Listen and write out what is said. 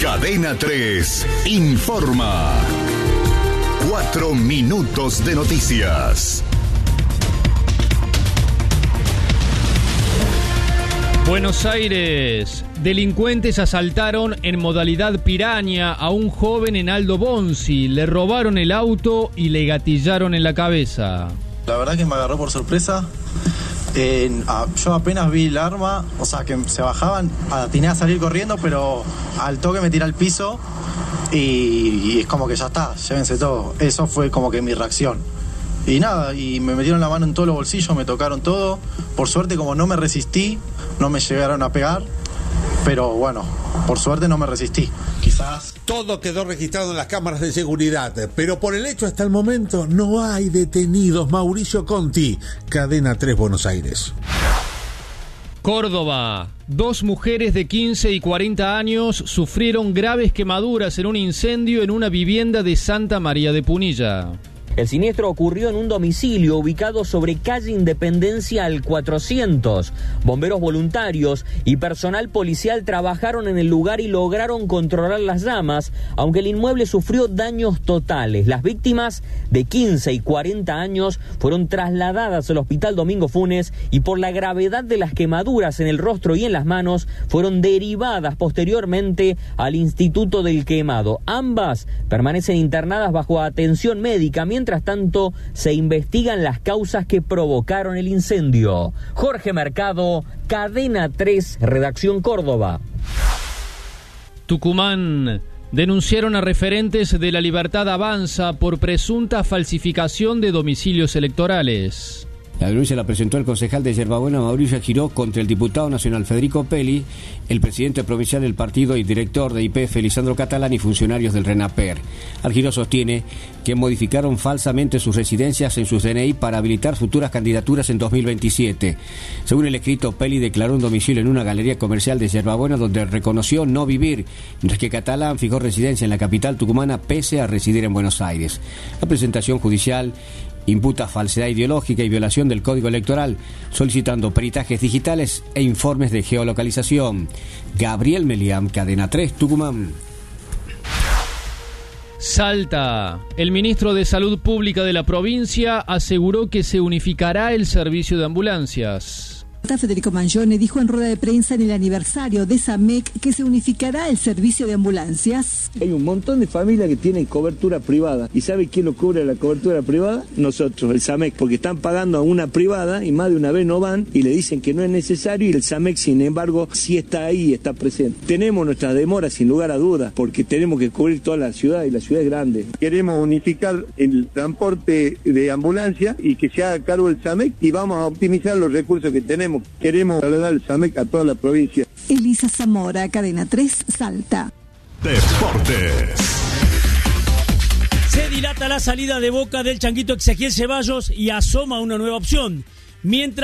Cadena 3 informa. 4 minutos de noticias. Buenos Aires. Delincuentes asaltaron en modalidad piraña a un joven en Aldo Bonzi. Le robaron el auto y le gatillaron en la cabeza. La verdad que me agarró por sorpresa. Yo apenas vi el arma, o sea, que se bajaban, atiné a salir corriendo, pero al toque me tiré al piso y es como que ya está, llévense todo. Eso fue como que mi reacción. Y nada, y me metieron la mano en todos los bolsillos, me tocaron todo. Por suerte, como no me resistí, no me llegaron a pegar, pero bueno, por suerte no me resistí. Quizás... Todo quedó registrado en las cámaras de seguridad, pero por el hecho hasta el momento no hay detenidos. Mauricio Conti, Cadena 3 Buenos Aires. Córdoba. 2 mujeres de 15 y 40 años sufrieron graves quemaduras en un incendio en una vivienda de Santa María de Punilla. El siniestro ocurrió en un domicilio ubicado sobre calle Independencia al 400. Bomberos voluntarios y personal policial trabajaron en el lugar y lograron controlar las llamas, aunque el inmueble sufrió daños totales. Las víctimas, de 15 y 40 años, fueron trasladadas al Hospital Domingo Funes y por la gravedad de las quemaduras en el rostro y en las manos, fueron derivadas posteriormente al Instituto del Quemado. Ambas permanecen internadas bajo atención médica. Mientras tanto, se investigan las causas que provocaron el incendio. Jorge Mercado, Cadena 3, Redacción Córdoba. Tucumán. Denunciaron a referentes de La Libertad Avanza por presunta falsificación de domicilios electorales. La denuncia la presentó el concejal de Yerbabuena, Mauricio Giró, contra el diputado nacional Federico Peli, el presidente provincial del partido y director de YPF, Lisandro Catalán, y funcionarios del RENAPER. Giró sostiene que modificaron falsamente sus residencias en sus DNI para habilitar futuras candidaturas en 2027. Según el escrito, Peli declaró un domicilio en una galería comercial de Yerbabuena donde reconoció no vivir, mientras que Catalán fijó residencia en la capital tucumana pese a residir en Buenos Aires. La presentación judicial imputa falsedad ideológica y violación del Código Electoral, solicitando peritajes digitales e informes de geolocalización. Gabriel Meliam, Cadena 3, Tucumán. Salta. El ministro de Salud Pública de la provincia aseguró que se unificará el servicio de ambulancias. Federico Mangione dijo en rueda de prensa en el aniversario de SAMEC que se unificará el servicio de ambulancias. Hay un montón de familias que tienen cobertura privada. ¿Y sabe quién lo cubre la cobertura privada? Nosotros, el SAMEC, porque están pagando a una privada y más de una vez no van y le dicen que no es necesario y el SAMEC, sin embargo, sí está ahí, está presente. Tenemos nuestras demoras sin lugar a dudas porque tenemos que cubrir toda la ciudad y la ciudad es grande. Queremos unificar el transporte de ambulancia y que se haga cargo el SAMEC y vamos a optimizar los recursos que tenemos. Queremos dar el SAMEC a toda la provincia. Elisa Zamora, Cadena 3, Salta. Deportes. Se dilata la salida de Boca del Changuito Ezequiel Ceballos y asoma una nueva opción. Mientras